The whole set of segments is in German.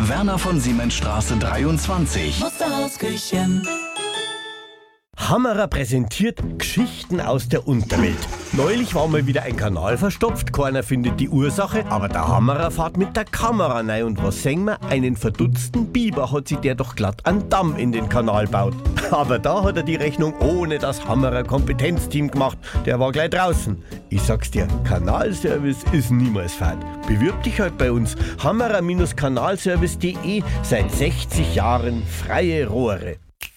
Werner von Siemens Straße 23. Musterhausküchen. Hammerer präsentiert Geschichten aus der Unterwelt. Neulich war mal wieder ein Kanal verstopft, keiner findet die Ursache, aber der Hammerer fährt mit der Kamera rein und was sehen wir? Einen verdutzten Biber hat sich der doch glatt einen Damm in den Kanal baut. Aber da hat er die Rechnung ohne das Hammerer Kompetenzteam gemacht, der war gleich draußen. Ich sag's dir, Kanalservice ist niemals fad. Bewirb dich halt bei uns, hammerer-kanalservice.de, seit 60 Jahren freie Rohre.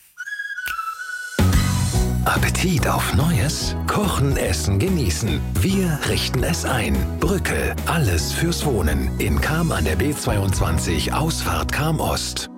Appetit auf Neues? Kochen, essen, genießen. Wir richten es ein. Brücke, alles fürs Wohnen. In Cham an der B22, Ausfahrt Cham Ost.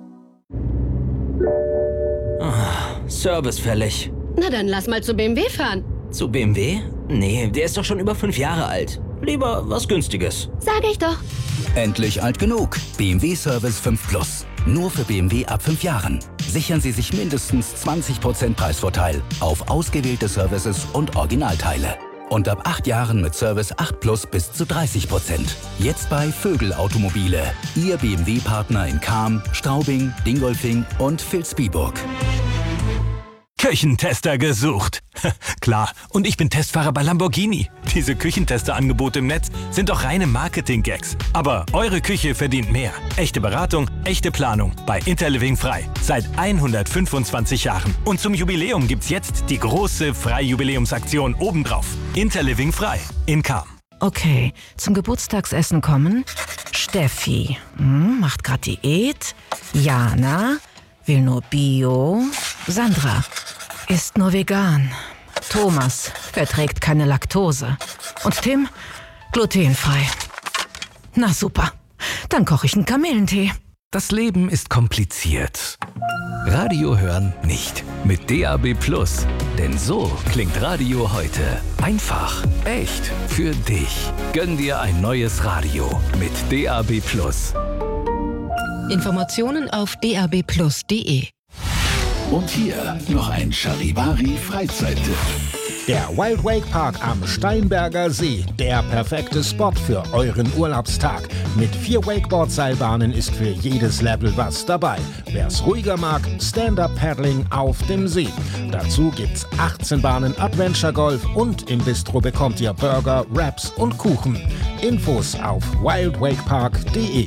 Service fällig. Na dann lass mal zu BMW fahren. Zu BMW? Nee, der ist doch schon über 5 Jahre alt. Lieber was Günstiges. Sag ich doch. Endlich alt genug. BMW Service 5 Plus. Nur für BMW ab 5 Jahren. Sichern Sie sich mindestens 20% Preisvorteil auf ausgewählte Services und Originalteile. Und ab 8 Jahren mit Service 8 Plus bis zu 30%. Jetzt bei Vögel Automobile. Ihr BMW-Partner in Cham, Straubing, Dingolfing und Vilsbiburg. Küchentester gesucht. Klar, und ich bin Testfahrer bei Lamborghini. Diese Küchentester-Angebote im Netz sind doch reine Marketing-Gags. Aber eure Küche verdient mehr. Echte Beratung, echte Planung bei Interliving Frei. Seit 125 Jahren. Und zum Jubiläum gibt's jetzt die große Freijubiläumsaktion obendrauf. Interliving Frei in Cham. Okay, zum Geburtstagsessen kommen Steffi, macht grad Diät, Jana, will nur Bio, Sandra, isst nur vegan, Thomas verträgt keine Laktose und Tim glutenfrei. Na super, dann koche ich einen Kamillentee. Das Leben ist kompliziert. Radio hören nicht. Mit DAB+. Denn so klingt Radio heute. Einfach, echt, für dich. Gönn dir ein neues Radio mit DAB+. Informationen auf dabplus.de. Und hier noch ein Charivari-Freizeittipp. Der Wild Wake Park am Steinberger See, der perfekte Spot für euren Urlaubstag. Mit 4 Wakeboard-Seilbahnen ist für jedes Level was dabei. Wer's ruhiger mag, Stand-Up-Paddling auf dem See. Dazu gibt's 18 Bahnen Adventure Golf und im Bistro bekommt ihr Burger, Wraps und Kuchen. Infos auf wildwakepark.de.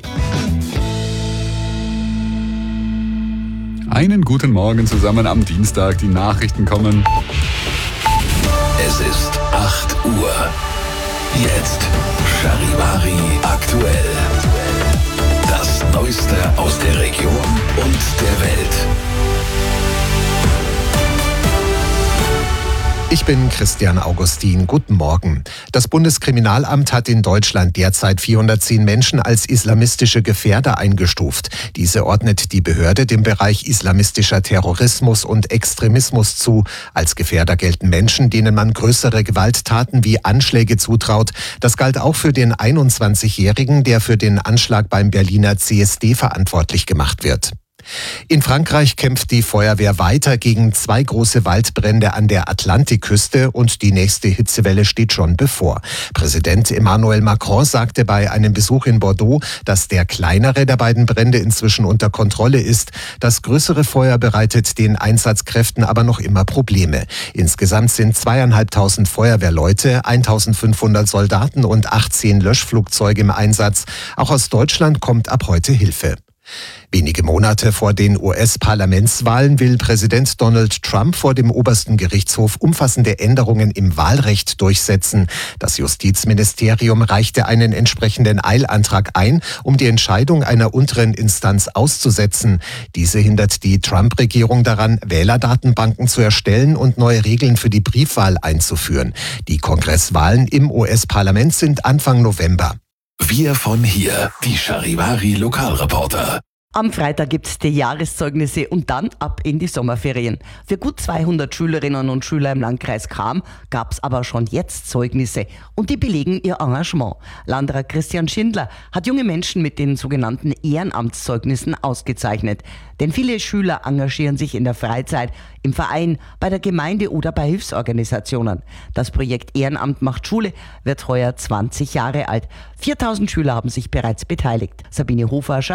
Einen guten Morgen zusammen am Dienstag. Die Nachrichten kommen. Es ist 8 Uhr. Jetzt Charivari aktuell. Das Neueste aus der Region und der Welt. Ich bin Christian Augustin. Guten Morgen. Das Bundeskriminalamt hat in Deutschland derzeit 410 Menschen als islamistische Gefährder eingestuft. Diese ordnet die Behörde dem Bereich islamistischer Terrorismus und Extremismus zu. Als Gefährder gelten Menschen, denen man größere Gewalttaten wie Anschläge zutraut. Das galt auch für den 21-Jährigen, der für den Anschlag beim Berliner CSD verantwortlich gemacht wird. In Frankreich kämpft die Feuerwehr weiter gegen 2 große Waldbrände an der Atlantikküste und die nächste Hitzewelle steht schon bevor. Präsident Emmanuel Macron sagte bei einem Besuch in Bordeaux, dass der kleinere der beiden Brände inzwischen unter Kontrolle ist. Das größere Feuer bereitet den Einsatzkräften aber noch immer Probleme. Insgesamt sind 2.500 Feuerwehrleute, 1.500 Soldaten und 18 Löschflugzeuge im Einsatz. Auch aus Deutschland kommt ab heute Hilfe. Wenige Monate vor den US-Parlamentswahlen will Präsident Donald Trump vor dem obersten Gerichtshof umfassende Änderungen im Wahlrecht durchsetzen. Das Justizministerium reichte einen entsprechenden Eilantrag ein, um die Entscheidung einer unteren Instanz auszusetzen. Diese hindert die Trump-Regierung daran, Wählerdatenbanken zu erstellen und neue Regeln für die Briefwahl einzuführen. Die Kongresswahlen im US-Parlament sind Anfang November. Wir von hier, die Charivari Lokalreporter. Am Freitag gibt es die Jahreszeugnisse und dann ab in die Sommerferien. Für gut 200 Schülerinnen und Schüler im Landkreis Cham gab es aber schon jetzt Zeugnisse und die belegen ihr Engagement. Landrat Christian Schindler hat junge Menschen mit den sogenannten Ehrenamtszeugnissen ausgezeichnet. Denn viele Schüler engagieren sich in der Freizeit, im Verein, bei der Gemeinde oder bei Hilfsorganisationen. Das Projekt Ehrenamt macht Schule wird heuer 20 Jahre alt. 4.000 Schüler haben sich bereits beteiligt. Sabine Hofer